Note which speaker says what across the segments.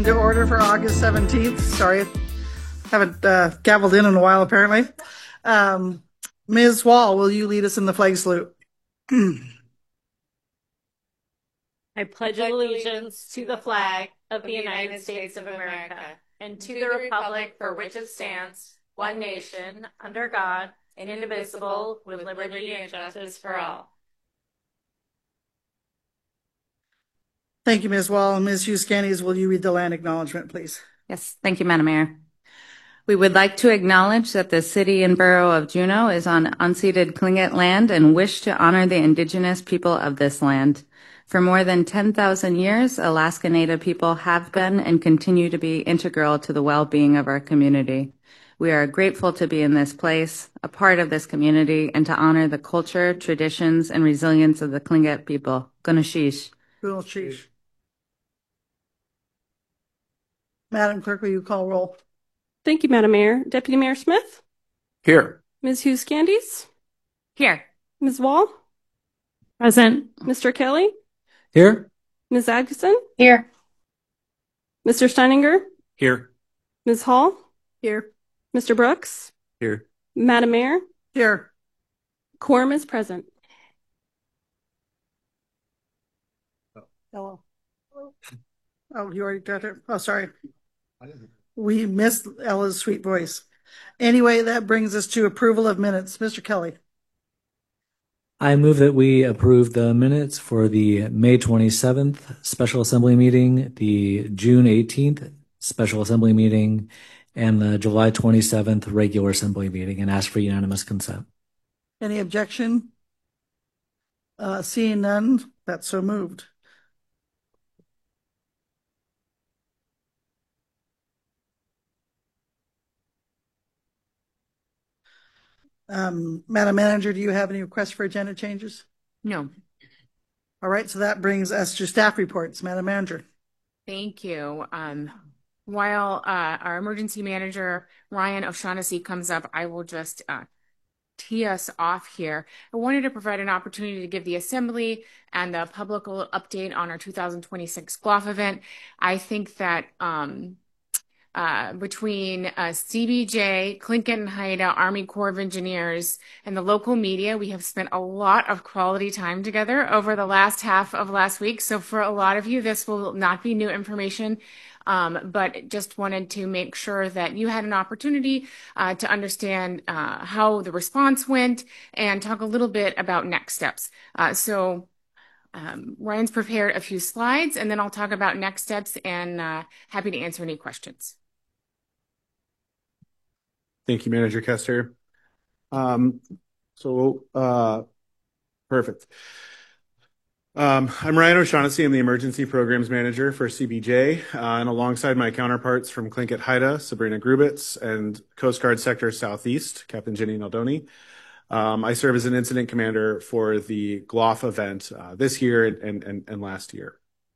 Speaker 1: to order for August 17th. Sorry, haven't gavelled in a while, apparently. Ms. Wall, will you lead us in the flag salute?
Speaker 2: I pledge allegiance to the flag of the United States of America and to the republic for which it stands, one nation, under God, indivisible, with liberty and justice for all.
Speaker 1: Thank you, Ms. Wall. And Ms. Hughes-Candies, will you read the land acknowledgement, please?
Speaker 3: Yes, thank you, Madam Mayor. We would like to acknowledge that the city and borough of Juneau is on unceded Tlingit land and wish to honor the indigenous people of this land. For more than 10,000 years, Alaska Native people have been and continue to be integral to the well-being of our community. We are grateful to be in this place, a part of this community, and to honor the culture, traditions, and resilience of the Tlingit people. Gunashish.
Speaker 1: Gunashish. Madam Clerk, will you call roll?
Speaker 4: Thank you, Madam Mayor. Deputy Mayor Smith?
Speaker 5: Here.
Speaker 4: Ms. Hughes-Candies?
Speaker 3: Here.
Speaker 4: Ms. Wall?
Speaker 2: Present.
Speaker 4: Mr. Kelly?
Speaker 5: Here.
Speaker 4: Ms. Adkison?
Speaker 2: Here.
Speaker 4: Mr. Steininger?
Speaker 5: Here.
Speaker 4: Ms. Hall?
Speaker 1: Here.
Speaker 4: Mr. Brooks?
Speaker 5: Here.
Speaker 4: Madam Mayor?
Speaker 1: Here.
Speaker 4: Quorum is present.
Speaker 1: Hello. Oh, you already got it? Oh, sorry. We missed Ella's sweet voice. Anyway, that brings us to approval of minutes. Mr. Kelly.
Speaker 6: I move that we approve the minutes for the May 27th Special Assembly meeting, the June 18th Special Assembly meeting, and the July 27th Regular Assembly meeting, and ask for unanimous consent.
Speaker 1: Any objection? Seeing none, that's so moved. Madam Manager, do you have any requests for agenda changes?
Speaker 3: No.
Speaker 1: All right, so that brings us to staff reports. Madam Manager.
Speaker 7: Thank you. While our emergency manager, Ryan O'Shaughnessy, comes up, I will just tee us off here. I wanted to provide an opportunity to give the Assembly and the public a little update on our 2026 GLOF event. I think that between CBJ, Tlingit and Haida, Army Corps of Engineers, and the local media, we have spent a lot of quality time together over the last half of last week. So for a lot of you, this will not be new information, but just wanted to make sure that you had an opportunity to understand how the response went and talk a little bit about next steps. Ryan's prepared a few slides, and then I'll talk about next steps, and happy to answer any questions.
Speaker 5: Thank you, Manager Kester. Perfect. I'm Ryan O'Shaughnessy. I'm the Emergency Programs Manager for CBJ, and alongside my counterparts from Tlingit Haida, Sabrina Grubitz, and Coast Guard Sector Southeast, Captain Jenny Naldoni, I serve as an incident commander for the GLOF event this year and last year.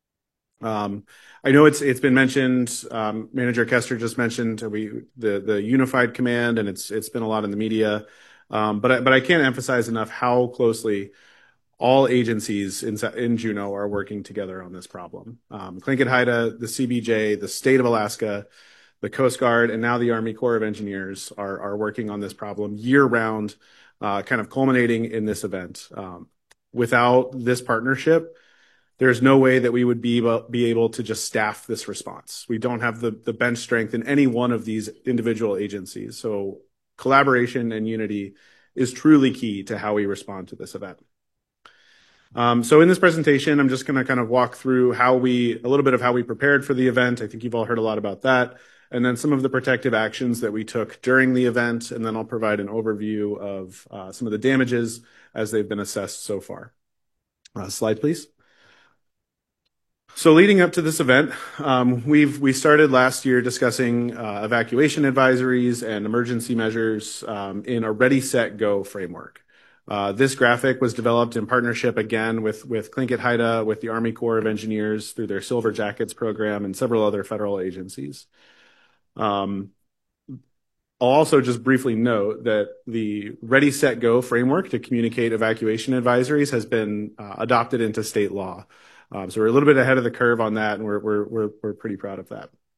Speaker 5: I know it's been mentioned. Manager Kester just mentioned the unified command, and it's been a lot in the media. But I can't emphasize enough how closely all agencies in Juneau are working together on this problem. Tlingit Haida, the CBJ, the state of Alaska, the Coast Guard, and now the Army Corps of Engineers are working on this problem year round, kind of culminating in this event. Without this partnership, there's no way that we would be able to just staff this response. We don't have the bench strength in any one of these individual agencies. So collaboration and unity is truly key to how we respond to this event. So in this presentation, I'm just going to kind of walk through a little bit of how we prepared for the event. I think you've all heard a lot about that. And then some of the protective actions that we took during the event. And then I'll provide an overview of some of the damages as they've been assessed so far. Slide, please. So leading up to this event, we started last year discussing evacuation advisories and emergency measures in a Ready, Set, Go framework. This graphic was developed in partnership again with Tlingit Haida, with the Army Corps of Engineers through their Silver Jackets program and several other federal agencies. I'll also just briefly note that the Ready, Set, Go framework to communicate evacuation advisories has been adopted into state law. So we're a little bit ahead of the curve on that, and we're pretty proud of that.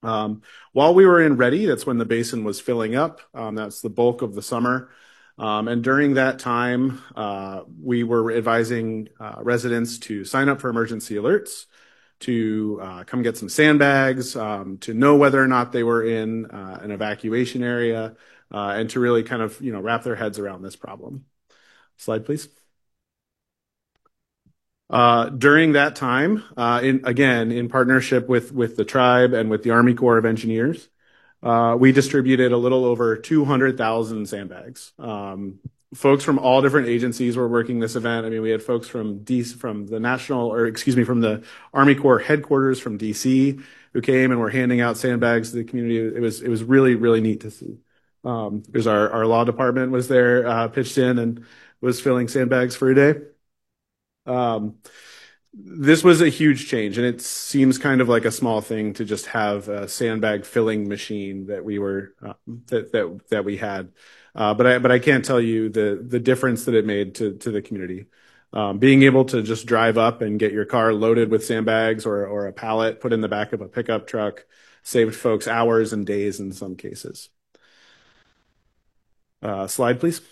Speaker 5: While we were in Ready, that's when the basin was filling up. That's the bulk of the summer. And during that time, we were advising residents to sign up for emergency alerts, to come get some sandbags, to know whether or not they were in an evacuation area, and to really kind of, wrap their heads around this problem. Slide, please. During that time, in partnership with the tribe and with the Army Corps of Engineers, we distributed a little over 200,000 sandbags. Folks from all different agencies were working this event. I mean, we had folks from the Army Corps headquarters from DC who came and were handing out sandbags to the community. It was really, really neat to see. There's our law department was there, pitched in and was filling sandbags for a day. This was a huge change, and it seems kind of like a small thing to just have a sandbag filling machine that we were that we had. But I can't tell you the difference that it made to the community. Being able to just drive up and get your car loaded with sandbags or a pallet put in the back of a pickup truck saved folks hours and days in some cases. Slide, please.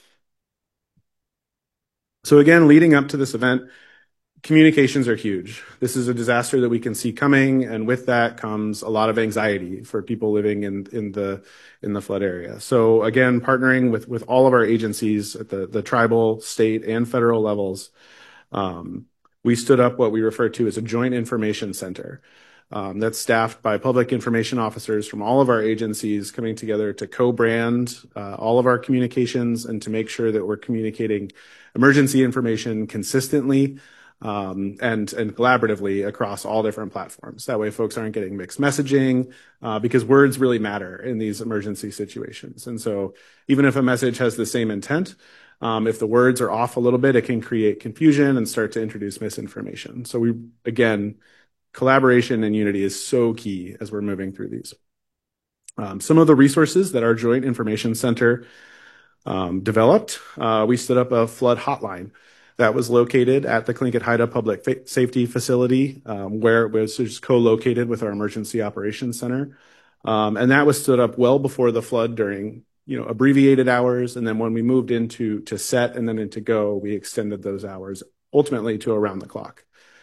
Speaker 5: So again, leading up to this event, communications are huge. This is a disaster that we can see coming, and with that comes a lot of anxiety for people living in the flood area. So again, partnering with all of our agencies at the tribal, state, and federal levels, we stood up what we refer to as a joint information center. That's staffed by public information officers from all of our agencies coming together to co-brand all of our communications and to make sure that we're communicating emergency information consistently and collaboratively across all different platforms. That way folks aren't getting mixed messaging because words really matter in these emergency situations. And so even if a message has the same intent, if the words are off a little bit, it can create confusion and start to introduce misinformation. So collaboration and unity is so key as we're moving through these. Some of the resources that our Joint Information Center developed, we stood up a flood hotline that was located at the Tlingit Haida Public Safety Facility, where it was just co-located with our Emergency Operations Center. And that was stood up well before the flood during abbreviated hours. And then when we moved into set and then into go, we extended those hours ultimately to around the clock.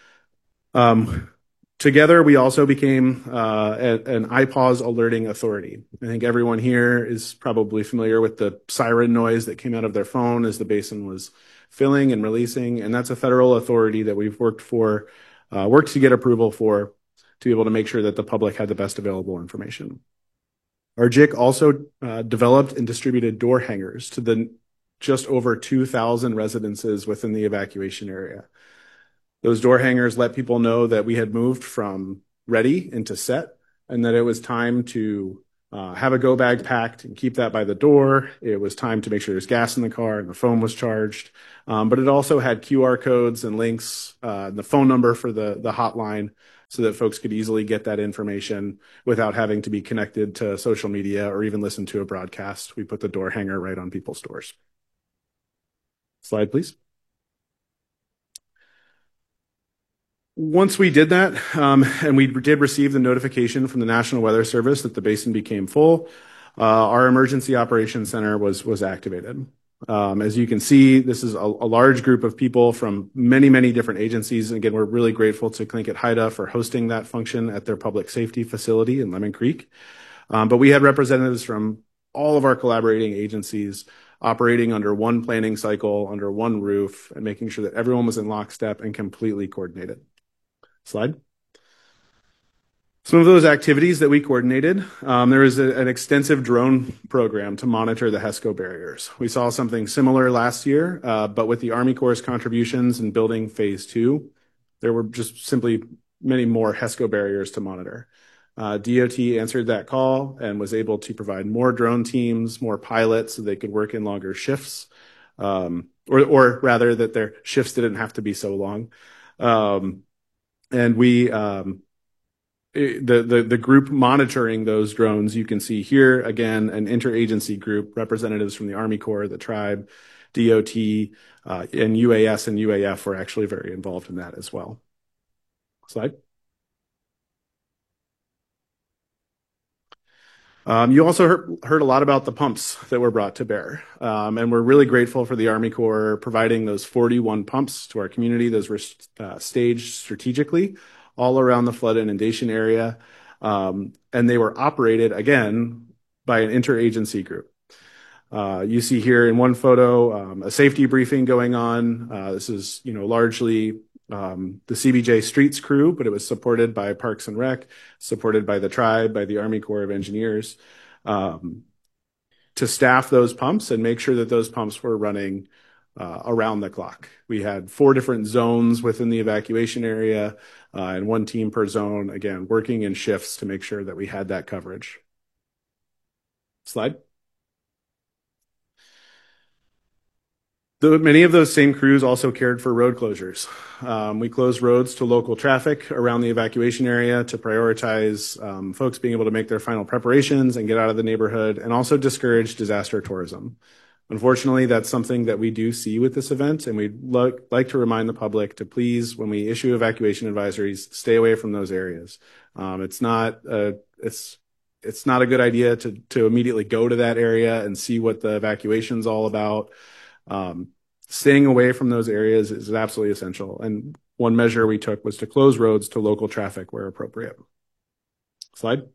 Speaker 5: Together, we also became an IPAWS alerting authority. I think everyone here is probably familiar with the siren noise that came out of their phone as the basin was filling and releasing, and that's a federal authority that we've worked to get approval for to be able to make sure that the public had the best available information. Our JIC also developed and distributed door hangers to the just over 2,000 residences within the evacuation area. Those door hangers let people know that we had moved from ready into set and that it was time to have a go bag packed and keep that by the door. It was time to make sure there's gas in the car and the phone was charged. But it also had QR codes and links, the phone number for the hotline so that folks could easily get that information without having to be connected to social media or even listen to a broadcast. We put the door hanger right on people's doors. Slide, please. Once we did that, and we did receive the notification from the National Weather Service that the basin became full, our Emergency Operations Center was activated. As you can see, this is a large group of people from many, many different agencies. And again, we're really grateful to Tlingit Haida for hosting that function at their public safety facility in Lemon Creek. But we had representatives from all of our collaborating agencies operating under one planning cycle, under one roof, and making sure that everyone was in lockstep and completely coordinated. Slide. Some of those activities that we coordinated, there was an extensive drone program to monitor the HESCO barriers. We saw something similar last year, but with the Army Corps' contributions in building phase 2, there were just simply many more HESCO barriers to monitor. DOT answered that call and was able to provide more drone teams, more pilots so they could work in longer shifts, or rather that their shifts didn't have to be so long. And we, the group monitoring those drones, you can see here, again, an interagency group, representatives from the Army Corps, the tribe, DOT, and UAS and UAF were actually very involved in that as well. Slide. You also heard a lot about the pumps that were brought to bear, and we're really grateful for the Army Corps providing those 41 pumps to our community. Those were staged strategically all around the flood inundation area, and they were operated, again, by an interagency group. You see here in one photo a safety briefing going on. This is, largely the CBJ Streets crew, but it was supported by Parks and Rec, supported by the tribe, by the Army Corps of Engineers, to staff those pumps and make sure that those pumps were running around the clock. We had 4 different zones within the evacuation area, and 1 team per zone, again, working in shifts to make sure that we had that coverage. Slide. Many of those same crews also cared for road closures. We closed roads to local traffic around the evacuation area to prioritize folks being able to make their final preparations and get out of the neighborhood, and also discourage disaster tourism. Unfortunately, that's something that we do see with this event, and we'd like to remind the public to please, when we issue evacuation advisories, stay away from those areas. It's not a good idea to immediately go to that area and see what the evacuation's all about. Staying away from those areas is absolutely essential. And one measure we took was to close roads to local traffic where appropriate. Slide.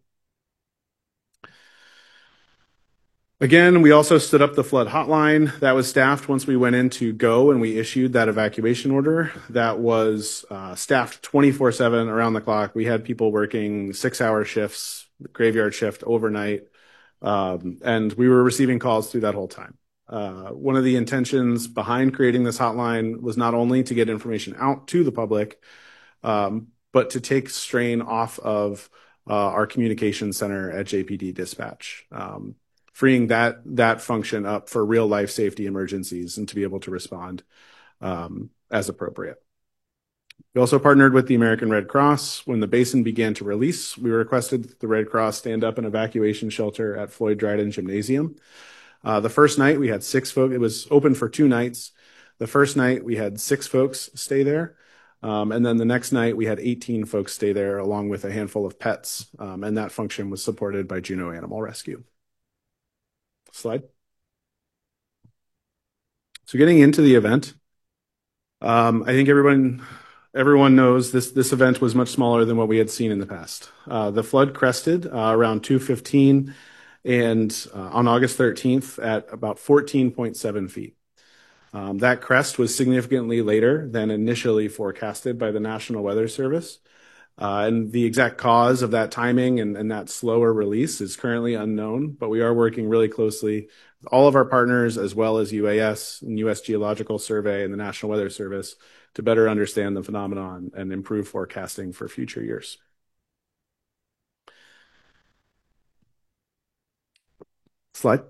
Speaker 5: Again, we also stood up the flood hotline. That was staffed once we went in to go and we issued that evacuation order. That was staffed 24/7 around the clock. We had people working 6-hour shifts, graveyard shift overnight, and we were receiving calls through that whole time. One of the intentions behind creating this hotline was not only to get information out to the public, but to take strain off of our communication center at JPD Dispatch, freeing that function up for real life safety emergencies and to be able to respond as appropriate. We also partnered with the American Red Cross. When the basin began to release, we requested that the Red Cross stand up an evacuation shelter at Floyd Dryden Gymnasium. The first night we had 6 folks. It was open for 2 nights. The first night we had 6 folks stay there. And then the next night we had 18 folks stay there along with a handful of pets. And that function was supported by Juneau Animal Rescue. Slide. So getting into the event, I think everyone knows this event was much smaller than what we had seen in the past. The flood crested around 2:15 and on August 13th at about 14.7 feet. That crest was significantly later than initially forecasted by the National Weather Service. And the exact cause of that timing and that slower release is currently unknown, but we are working really closely with all of our partners, as well as UAS and U.S. Geological Survey and the National Weather Service, to better understand the phenomenon and improve forecasting for future years. Slide.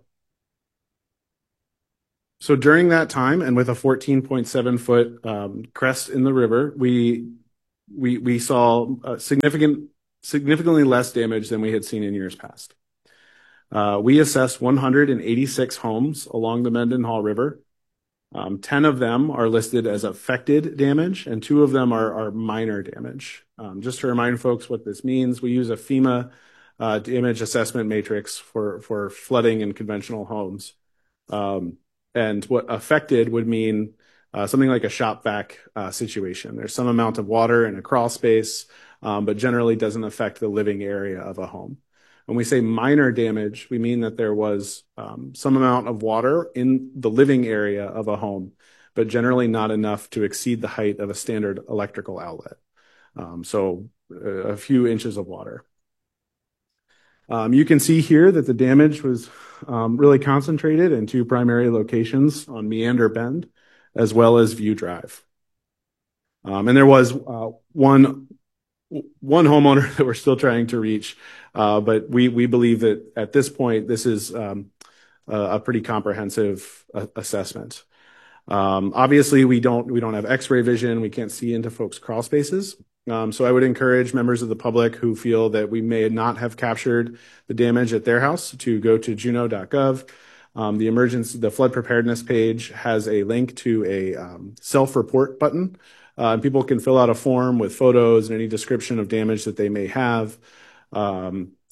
Speaker 5: So during that time, and with a 14.7 foot crest in the river, we saw significantly less damage than we had seen in years past. We assessed 186 homes along the Mendenhall River. 10 of them are listed as affected damage, and 2 of them are minor damage. Just to remind folks what this means, we use a FEMA damage assessment matrix for flooding in conventional homes. And what affected would mean something like a shop vac situation. There's some amount of water in a crawl space, but generally doesn't affect the living area of a home. When we say minor damage, we mean that there was some amount of water in the living area of a home, but generally not enough to exceed the height of a standard electrical outlet. So a few inches of water. You can see here that the damage was really concentrated in 2 primary locations on Meander Bend, as well as View Drive. And there was one homeowner that we're still trying to reach, but we believe that at this point, this is a pretty comprehensive assessment. Obviously, we don't have X-ray vision. We can't see into folks' crawl spaces. So I would encourage members of the public who feel that we may not have captured the damage at their house to go to juneau.gov. The flood preparedness page has a link to a self-report button. People can fill out a form with photos and any description of damage that they may have. And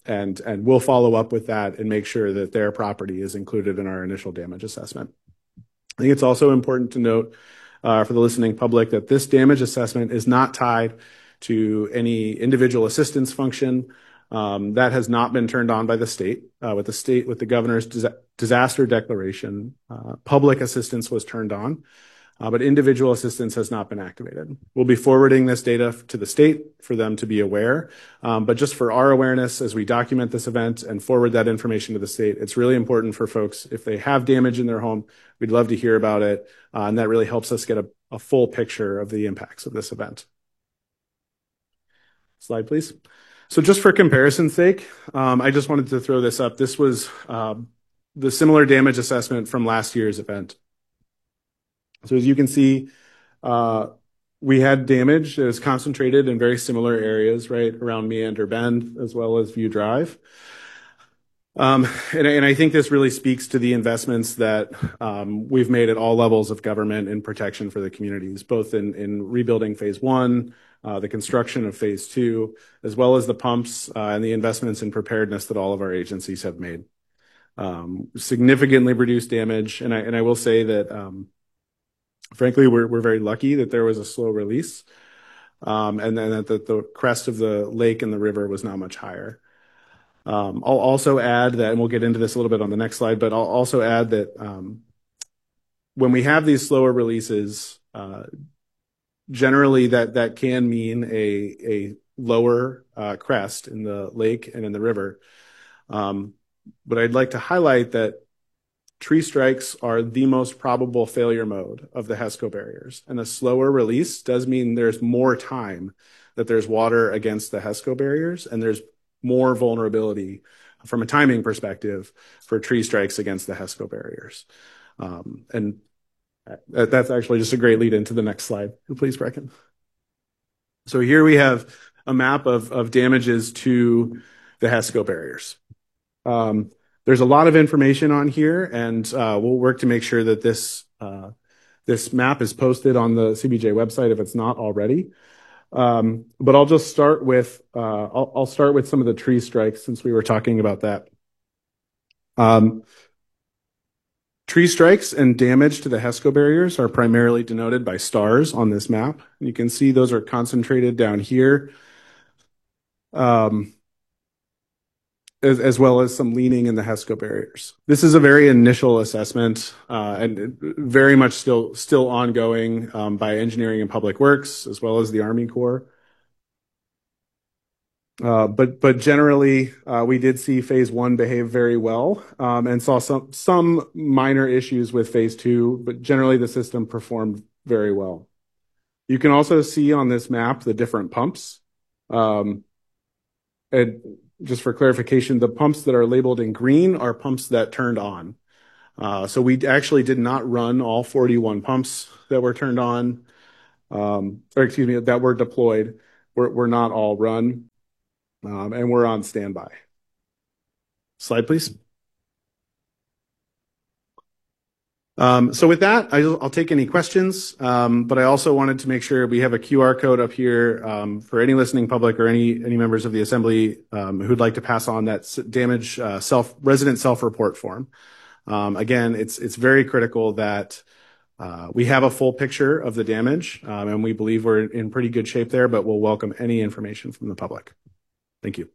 Speaker 5: and we'll follow up with that and make sure that their property is included in our initial damage assessment. I think it's also important to note for the listening public that this damage assessment is not tied to any individual assistance function. That has not been turned on by the state. With the governor's disaster declaration, public assistance was turned on, but individual assistance has not been activated. We'll be forwarding this data to the state for them to be aware. But just for our awareness, as we document this event and forward that information to the state, it's really important for folks, if they have damage in their home, we'd love to hear about it. And that really helps us get a full picture of the impacts of this event. Slide, please. So just for comparison's sake, I just wanted to throw this up. This was the similar damage assessment from last year's event. So as you can see, we had damage that was concentrated in very similar areas, right around Meander Bend, as well as View Drive. And I think this really speaks to the investments that we've made at all levels of government in protection for the communities, both in rebuilding phase 1, the construction of phase 2, as well as the pumps and the investments in preparedness that all of our agencies have made. Significantly reduced damage, and I will say that frankly, we're very lucky that there was a slow release, and then that the crest of the lake and the river was not much higher. I'll also add that, and we'll get into this a little bit on the next slide, but I'll also add that when we have these slower releases, generally that can mean a lower crest in the lake and in the river. But I'd like to highlight that tree strikes are the most probable failure mode of the HESCO barriers. And a slower release does mean there's more time that there's water against the HESCO barriers, and there's more vulnerability from a timing perspective for tree strikes against the HESCO barriers. And that's actually just a great lead into the next slide. Please, Brecken. So here we have a map of damages to the HESCO barriers. There's a lot of information on here, and we'll work to make sure that this map is posted on the CBJ website if it's not already. But I'll just start with I'll start with some of the tree strikes since we were talking about that. Tree strikes and damage to the HESCO barriers are primarily denoted by stars on this map. You can see those are concentrated down here. As well as some leaning in the HESCO barriers. This is a very initial assessment and very much still ongoing by Engineering and Public Works as well as the Army Corps. But generally, we did see phase 1 behave very well and saw some minor issues with phase 2, but generally the system performed very well. You can also see on this map the different pumps. And just for clarification, the pumps that are labeled in green are pumps that turned on. So we actually did not run all 41 pumps that were turned on, that were deployed. We're not all run, and we're on standby. Slide, please. So with that, I'll take any questions, but I also wanted to make sure we have a QR code up here for any listening public or any members of the assembly who'd like to pass on that damage resident self-report form. Again, it's very critical that we have a full picture of the damage, and we believe we're in pretty good shape there, but we'll welcome any information from the public. Thank you.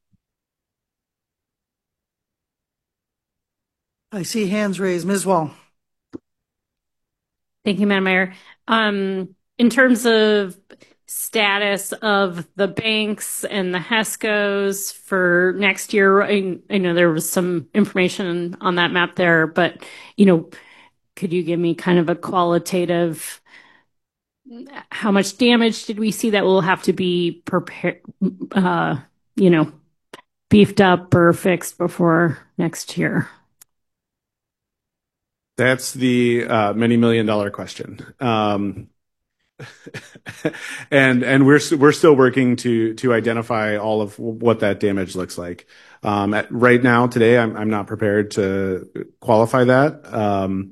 Speaker 1: I see hands raised. Ms. Wall.
Speaker 2: Thank you, Madam Mayor. In terms of status of the banks and the HESCOs for next year, I know there was some information on that map there, but, could you give me kind of a qualitative, how much damage did we see that will have to be prepared, beefed up or fixed before next year?
Speaker 5: That's the many $1 million question. And we're still working to identify all of what that damage looks like. Right now, today, I'm not prepared to qualify that.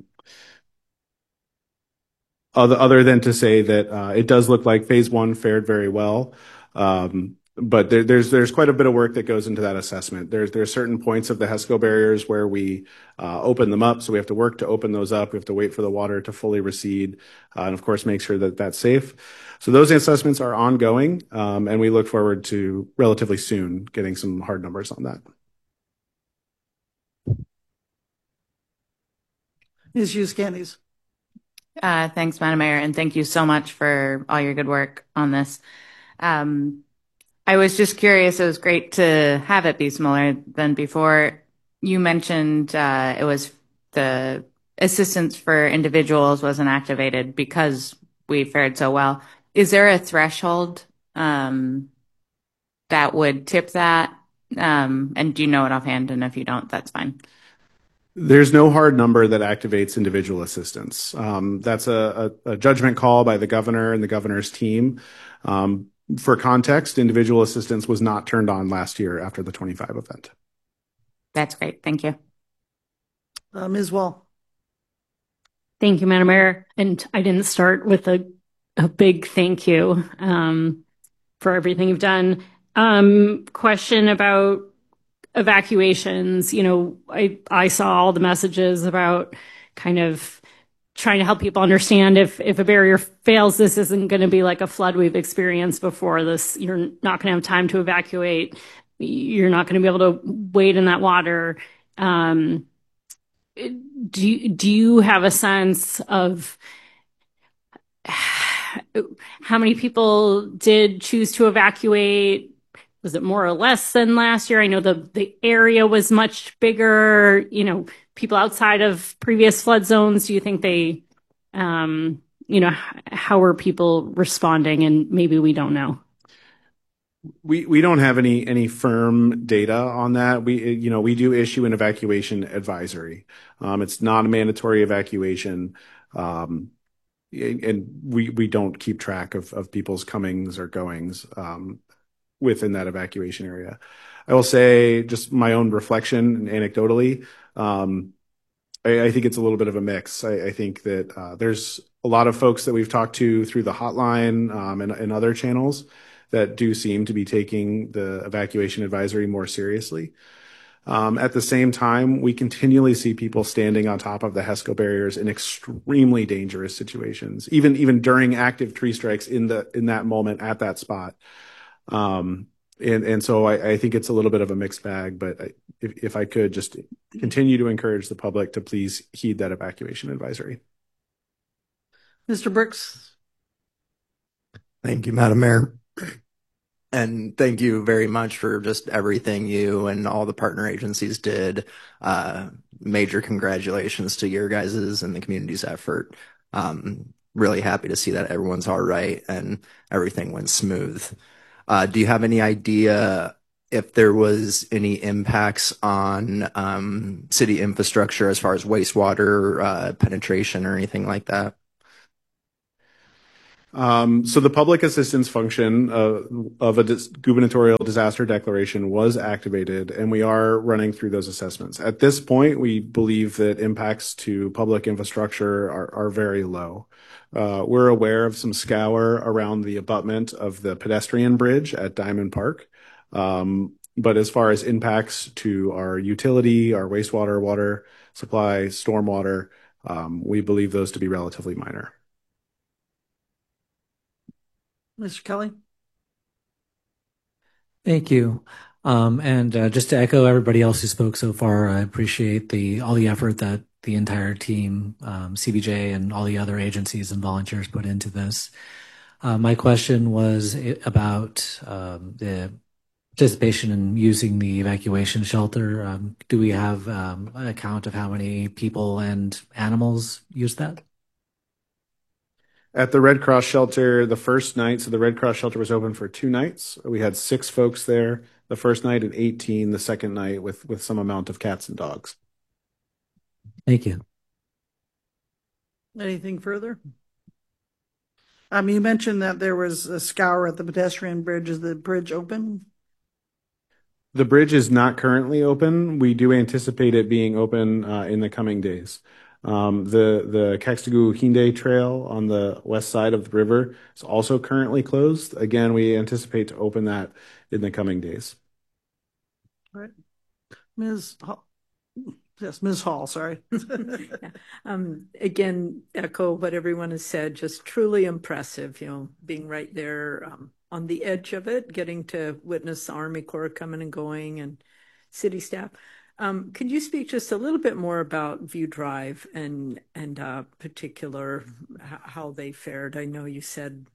Speaker 5: Other than to say that it does look like phase 1 fared very well. but there's quite a bit of work that goes into that assessment. There's certain points of the HESCO barriers where we open them up, so we have to work to open those up. We have to wait for the water to fully recede, and of course make sure that that's safe. So those assessments are ongoing, and we look forward to relatively soon getting some hard numbers on that.
Speaker 1: Ms. Hughes Candies.
Speaker 3: Thanks, Madam Mayor, and thank you so much for all your good work on this. I was just curious. It was great to have it be smaller than before. You mentioned it was the assistance for individuals wasn't activated because we fared so well. Is there a threshold that would tip that? And do you know it offhand? And if you don't, that's fine.
Speaker 5: There's no hard number that activates individual assistance. That's a judgment call by the governor and the governor's team. For context, individual assistance was not turned on last year after the 25 event.
Speaker 3: That's great. Thank you.
Speaker 1: Ms. Wall.
Speaker 4: Thank you, Madam Mayor. And I didn't start with a big thank you for everything you've done. Question about evacuations. You know, I saw all the messages about kind of trying to help people understand if a barrier fails, this isn't going to be like a flood we've experienced before. This, you're not going to have time to evacuate. You're not going to be able to wade in that water. Do you have a sense of how many people did choose to evacuate? Was it more or less than last year? I know the area was much bigger. You know, people outside of previous flood zones. Do you think they, you know, how are people responding? And maybe we don't know.
Speaker 5: We don't have any firm data on that. We do issue an evacuation advisory. It's not a mandatory evacuation. And we don't keep track of people's comings or goings within that evacuation area. I will say, just my own reflection anecdotally, I think it's a little bit of a mix. I think that there's a lot of folks that we've talked to through the hotline and other channels that do seem to be taking the evacuation advisory more seriously. At the same time, we continually see people standing on top of the HESCO barriers in extremely dangerous situations, even during active tree strikes in that moment at that spot. And so I think it's a little bit of a mixed bag, but if I could just continue to encourage the public to please heed that evacuation advisory.
Speaker 1: Mr. Brooks.
Speaker 8: Thank you, Madam Mayor. And thank you very much for just everything you and all the partner agencies did. Major congratulations to your guys's and the community's effort. Really happy to see that everyone's all right and everything went smooth. Do you have any idea if there was any impacts on city infrastructure as far as wastewater penetration or anything like that?
Speaker 5: So the public assistance function of a gubernatorial disaster declaration was activated, and we are running through those assessments. At this point, we believe that impacts to public infrastructure are very low. We're aware of some scour around the abutment of the pedestrian bridge at Diamond Park. But as far as impacts to our utility, our wastewater, water supply, stormwater, we believe those to be relatively minor.
Speaker 1: Mr. Kelly.
Speaker 6: Thank you. And just to echo everybody else who spoke so far, I appreciate all the effort that the entire team, CBJ and all the other agencies and volunteers put into this. My question was about the participation in using the evacuation shelter. Do we have an account of how many people and animals used that?
Speaker 5: At the Red Cross shelter, the first night, so the Red Cross shelter was open for 2 nights. We had 6 folks there the first night and 18 the second night with some amount of cats and dogs.
Speaker 6: Thank you.
Speaker 1: Anything further? You mentioned that there was a scour at the pedestrian bridge. Is the bridge open?
Speaker 5: The bridge is not currently open. We do anticipate it being open in the coming days. The Caxtagoo-Hinde Trail on the west side of the river is also currently closed. Again, we anticipate to open that in the coming days.
Speaker 1: All right. Ms. Hall. Yes, Ms. Hall, sorry.
Speaker 9: Again, echo what everyone has said, just truly impressive, being right there on the edge of it, getting to witness the Army Corps coming and going and city staff. Could you speak just a little bit more about View Drive and particular how they fared? I know you said,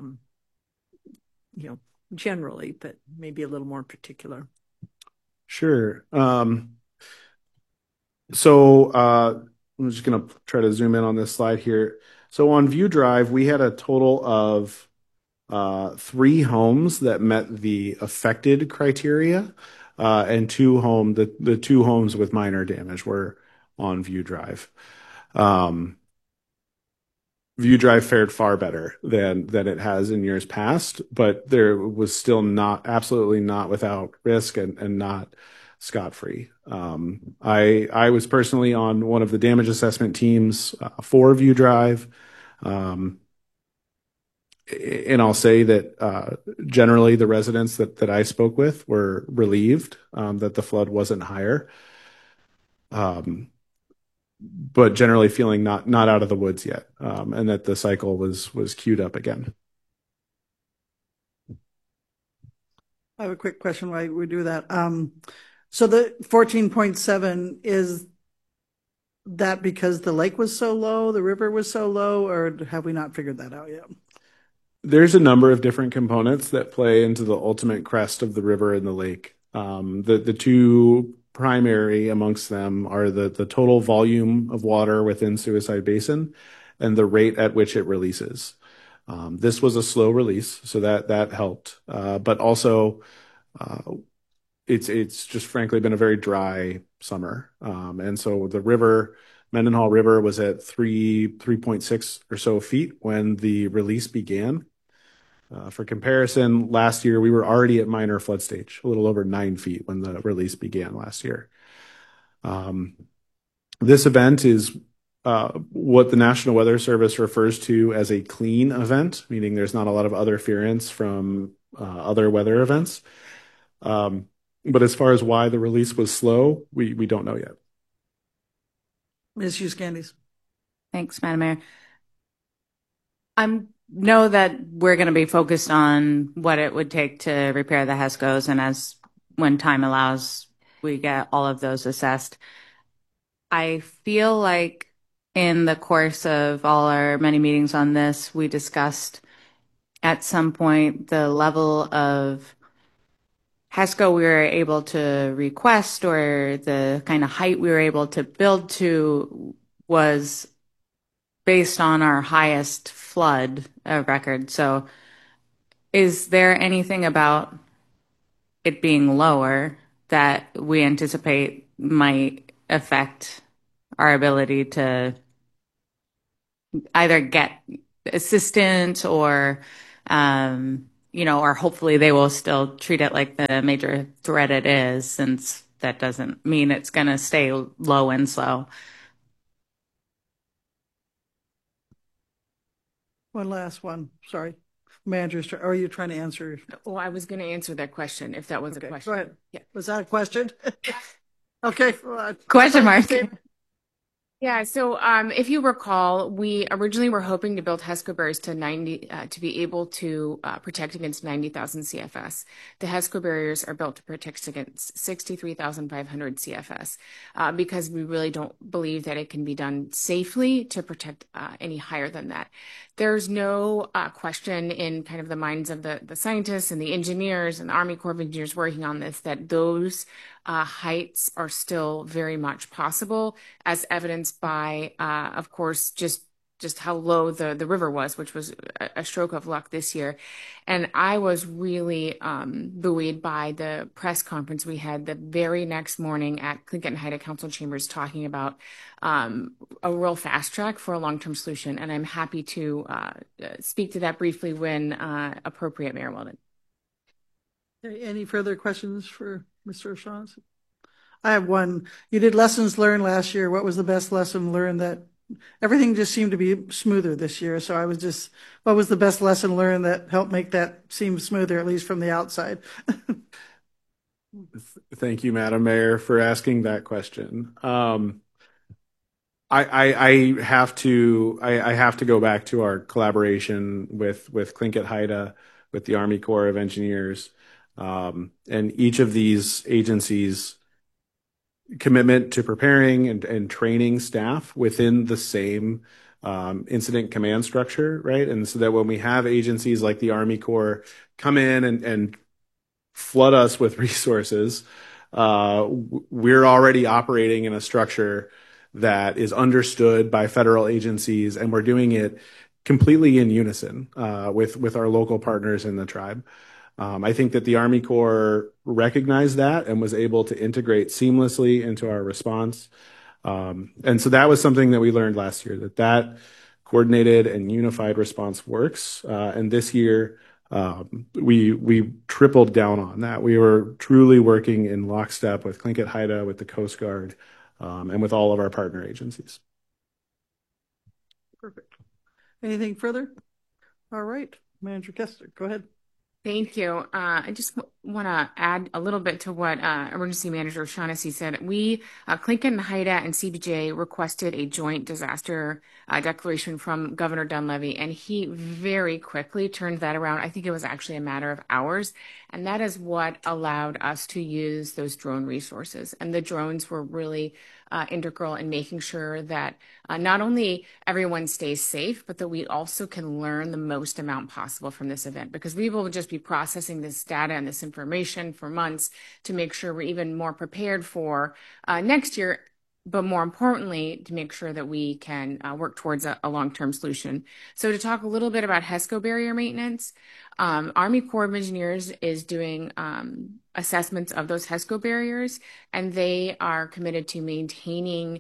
Speaker 9: generally, but maybe a little more particular.
Speaker 5: Sure. So I'm just going to try to zoom in on this slide here. So on View Drive, we had a total of 3 homes that met the affected criteria, and the 2 homes with minor damage were on View Drive. View Drive fared far better than it has in years past, but there was still absolutely not without risk and not scot-free. I was personally on one of the damage assessment teams for View Drive. And I'll say that generally the residents that I spoke with were relieved that the flood wasn't higher. But generally feeling not out of the woods yet, and that the cycle was queued up again.
Speaker 1: I have a quick question while we do that. So the 14.7, is that because the lake was so low, the river was so low, or have we not figured that out yet?
Speaker 5: There's a number of different components that play into the ultimate crest of the river and the lake. The 2 primary amongst them are the total volume of water within Suicide Basin and the rate at which it releases. This was a slow release, so that helped. But also, it's just frankly been a very dry summer, and so the river, Mendenhall River, was at 3.6 or so feet when the release began. For comparison, last year we were already at minor flood stage, a little over 9 feet when the release began last year. This event is what the National Weather Service refers to as a clean event, meaning there's not a lot of interference from other weather events. But as far as why the release was slow, we don't know yet.
Speaker 1: Ms. Hughes-Candies.
Speaker 3: Thanks, Madam Mayor. I know that we're going to be focused on what it would take to repair the HESCOs, and when time allows, we get all of those assessed. I feel like in the course of all our many meetings on this, we discussed at some point the level of HESCO we were able to request, or the kind of height we were able to build to, was based on our highest flood record. So is there anything about it being lower that we anticipate might affect our ability to either get assistance or or hopefully they will still treat it like the major threat it is, since that doesn't mean it's going to stay low and slow.
Speaker 1: One last one. Sorry. Manager, are you trying to answer?
Speaker 7: Oh, I was going to answer that question if that was a question.
Speaker 1: Go ahead.
Speaker 7: Yeah.
Speaker 1: Was that a question? Okay.
Speaker 3: Question mark.
Speaker 7: Yeah, so if you recall, we originally were hoping to build HESCO barriers to be able to protect against 90,000 CFS. The HESCO barriers are built to protect against 63,500 CFS because we really don't believe that it can be done safely to protect any higher than that. There's no question in kind of the minds of the scientists and the engineers and the Army Corps of Engineers working on this that those heights are still very much possible, as evidenced by, of course, just how low the river was, which was a stroke of luck this year. And I was really buoyed by the press conference we had the very next morning at Tlingit and Haida Council Chambers talking about a real fast track for a long-term solution. And I'm happy to speak to that briefly when appropriate, Mayor Weldon.
Speaker 1: Any further questions for Mr. O'Shaughnessy? I have one. You did lessons learned last year. What was the best lesson learned that everything just seemed to be smoother this year. So what was the best lesson learned that helped make that seem smoother, at least from the outside?
Speaker 5: Thank you, Madam Mayor, for asking that question. I have to go back to our collaboration with Tlingit Haida, with the Army Corps of Engineers, and each of these agencies' commitment to preparing and training staff within the same incident command structure, right? And so that when we have agencies like the Army Corps come in and flood us with resources, we're already operating in a structure that is understood by federal agencies, and we're doing it completely in unison with our local partners in the tribe. I think that the Army Corps recognized that and was able to integrate seamlessly into our response. And so that was something that we learned last year, that coordinated and unified response works. And this year, we tripled down on that. We were truly working in lockstep with Tlingit Haida, with the Coast Guard, and with all of our partner agencies.
Speaker 1: Perfect. Anything further? All right, Manager Kester, go ahead.
Speaker 7: Thank you. I just want to add a little bit to what Emergency Manager Shaughnessy said. We, Tlingit Haida and CBJ, requested a joint disaster declaration from Governor Dunleavy, and he very quickly turned that around. I think it was actually a matter of hours, and that is what allowed us to use those drone resources. And the drones were really integral in making sure that not only everyone stays safe, but that we also can learn the most amount possible from this event, because we will just be processing this data and this information for months to make sure we're even more prepared for next year, but more importantly, to make sure that we can work towards a long-term solution. So to talk a little bit about HESCO barrier maintenance, Army Corps of Engineers is doing assessments of those HESCO barriers, and they are committed to maintaining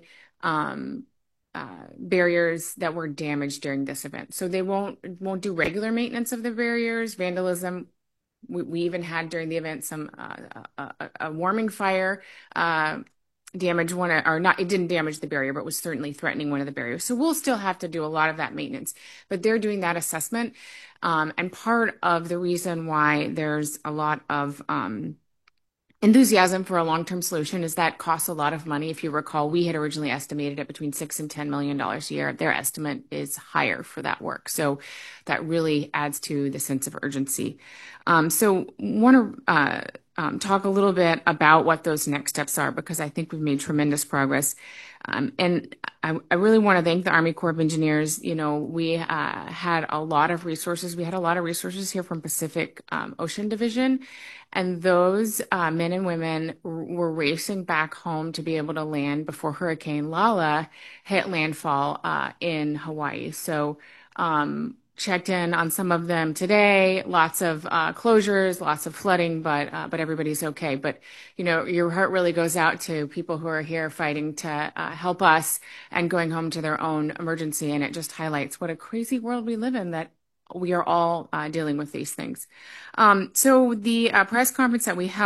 Speaker 7: barriers that were damaged during this event. So they won't do regular maintenance of the barriers, vandalism. We even had during the event some a warming fire damage one, or not, it didn't damage the barrier, but was certainly threatening one of the barriers. So we'll still have to do a lot of that maintenance, but they're doing that assessment. And part of the reason why there's a lot of enthusiasm for a long-term solution is that costs a lot of money. If you recall, we had originally estimated it between $6 and $10 million a year. Their estimate is higher for that work. So that really adds to the sense of urgency. So want to talk a little bit about what those next steps are, because I think we've made tremendous progress. And I really want to thank the Army Corps of Engineers. You know, we had a lot of resources. We had a lot of resources here from Pacific Ocean Division. And those men and women were racing back home to be able to land before Hurricane Lala hit landfall in Hawaii. So checked in on some of them today. Lots of closures, lots of flooding, but everybody's okay. But you know, your heart really goes out to people who are here fighting to help us and going home to their own emergency. And it just highlights what a crazy world we live in, that we are all dealing with these things. So the press conference that we held